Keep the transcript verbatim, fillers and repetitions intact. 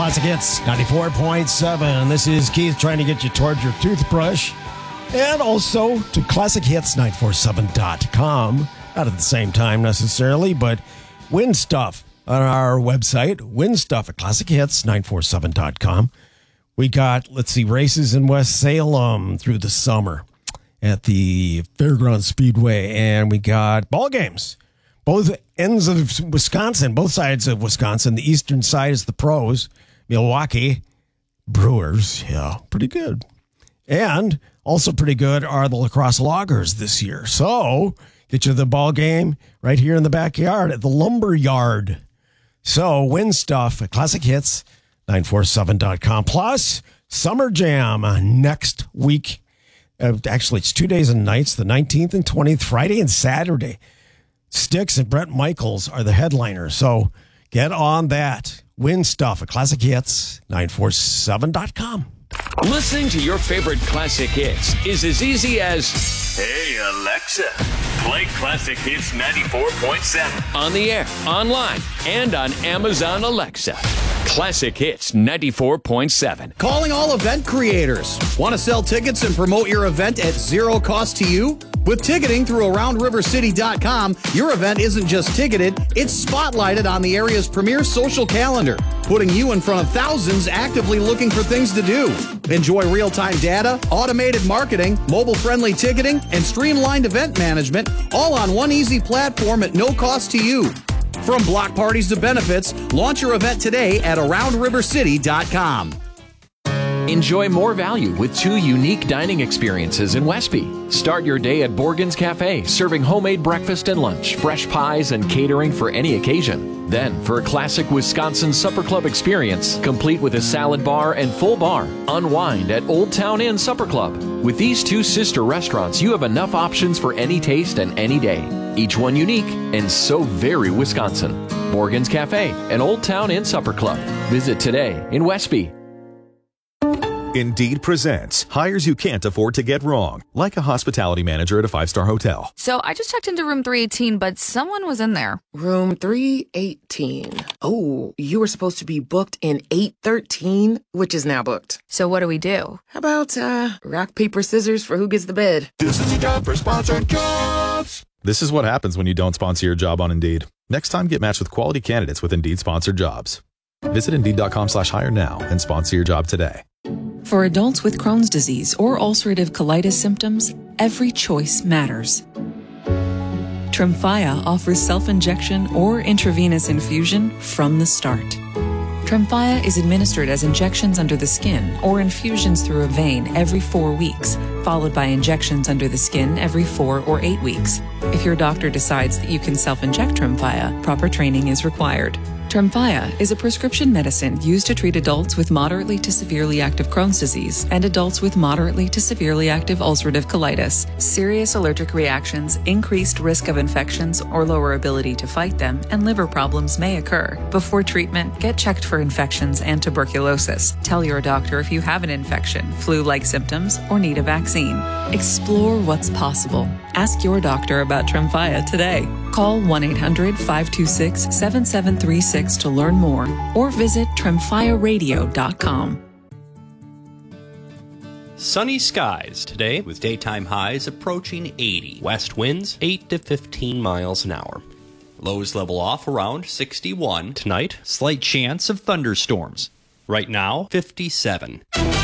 Classic Hits ninety-four point seven. This is Keith trying to get you towards your toothbrush. And also to classic hits nine four seven dot com. Not at the same time necessarily, but win stuff on our website. Win stuff at classic hits nine four seven dot com. We got, let's see, races in West Salem through the summer at the Fairground Speedway. And we got ball games. Both ends of Wisconsin, both sides of Wisconsin. The eastern side is the pros. Milwaukee Brewers, yeah, pretty good. And also pretty good are the Lacrosse Loggers this year. So get you the ball game right here in the backyard at the Lumber Yard. So win stuff at classic hits nine four seven dot com. Plus, Summer Jam next week. Uh, actually, it's two days and nights, the nineteenth and twentieth, Friday and Saturday. Styx and Brett Michaels are the headliners. So get on that. Win stuff at classic hits nine four seven dot com. Listening to your favorite classic hits is as easy as, "Hey, Alexa, play Classic Hits ninety-four point seven. On the air, online, and on Amazon Alexa. Classic Hits ninety-four point seven. Calling all event creators. Want to sell tickets and promote your event at zero cost to you? With ticketing through around river city dot com, your event isn't just ticketed, it's spotlighted on the area's premier social calendar, putting you in front of thousands actively looking for things to do. Enjoy real-time data, automated marketing, mobile-friendly ticketing, and streamlined event management, all on one easy platform at no cost to you. From block parties to benefits, launch your event today at around river city dot com. Enjoy more value with two unique dining experiences in Westby. Start your day at Borgen's Cafe, serving homemade breakfast and lunch, fresh pies, and catering for any occasion. Then, for a classic Wisconsin Supper Club experience, complete with a salad bar and full bar, unwind at Old Town Inn Supper Club. With these two sister restaurants, you have enough options for any taste and any day. Each one unique and so very Wisconsin. Borgen's Cafe and Old Town Inn Supper Club. Visit today in Westby. Indeed presents hires you can't afford to get wrong, like a hospitality manager at a five-star hotel. So I just checked into room three eighteen, but someone was in there. Room three eighteen. Oh, you were supposed to be booked in eight thirteen, which is now booked. So what do we do? How about uh, rock, paper, scissors for who gets the bid? This is your job for sponsored jobs. This is what happens when you don't sponsor your job on Indeed. Next time, get matched with quality candidates with Indeed sponsored jobs. Visit Indeed.com slash hire now and sponsor your job today. For adults with Crohn's disease or ulcerative colitis symptoms, every choice matters. Tremfya offers self-injection or intravenous infusion from the start. Tremfya is administered as injections under the skin or infusions through a vein every four weeks, followed by injections under the skin every four or eight weeks. If your doctor decides that you can self-inject Tremfya, proper training is required. Tremfya is a prescription medicine used to treat adults with moderately to severely active Crohn's disease and adults with moderately to severely active ulcerative colitis. Serious allergic reactions, increased risk of infections or lower ability to fight them, and liver problems may occur. Before treatment, get checked for infections and tuberculosis. Tell your doctor if you have an infection, flu-like symptoms, or need a vaccine. Explore what's possible. Ask your doctor about Tremfya today. Call one eight hundred five two six seven seven three six to learn more or visit tremfya radio dot com. Sunny skies today with daytime highs approaching eighty. West winds eight to fifteen miles an hour. Lows level off around sixty-one. Tonight, slight chance of thunderstorms. Right now, fifty-seven.